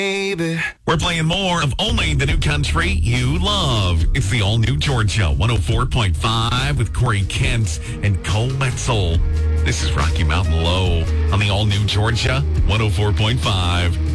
baby. We're playing more of only the new country you love. It's the all-new Georgia 104.5 with Corey Kent and Cole Wetzel. This is Rocky Mountain Low on the all-new Georgia 104.5.